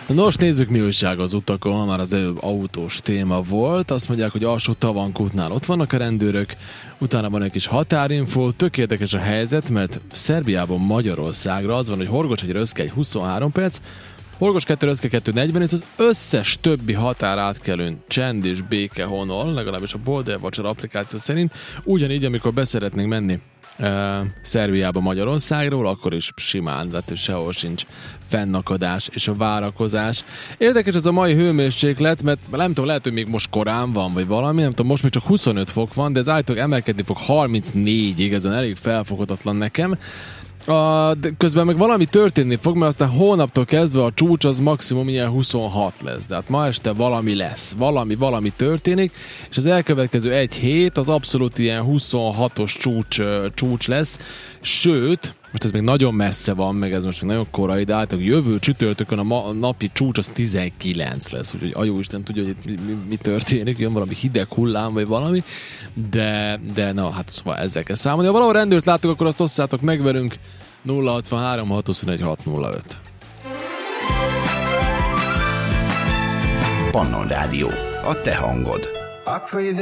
Nos, nézzük, mi újság az utakon, már az előbb autós téma volt. Azt mondják, hogy alsó Tavankútnál ott vannak a rendőrök, utána van egy kis határinfó, tök érdekes a helyzet, mert Szerbiában Magyarországra az van, hogy Horgocshegy-Röszke 23 perc, Horgocs 2-Röszke 2:40, és az összes többi határátkelőn csend és béke honol, legalábbis a Boulder Watcher applikáció szerint. Ugyanígy, amikor beszeretnénk menni Szerbiába Magyarországról, akkor is simán, tehát sehol sincs fennakadás és a várakozás. Érdekes ez a mai hőmérséklet, mert nem tudom, lehet, hogy még most korán van, vagy valami, nem tudom, most még csak 25 fok van, de ez állítólag emelkedni fog 34-ig, ez elég felfoghatatlan nekem. Közben meg valami történni fog, mert aztán hónaptól kezdve a csúcs az maximum ilyen 26 lesz. De hát ma este valami lesz. Valami történik, és az elkövetkező egy hét az abszolút ilyen 26-os csúcs lesz. Sőt, most ez még nagyon messze van, meg ez most még nagyon korai, de általában jövő csütörtökön a napi csúcs az 19 lesz, úgyhogy ajóisten tudja, hogy itt mi történik, jön valami hideg hullám, vagy valami, de na, hát szóval ezzel kell számolni. Ha valahol rendőrt látok, akkor azt osszátok meg velünk 063 621 605. Pannon Rádió, a te hangod.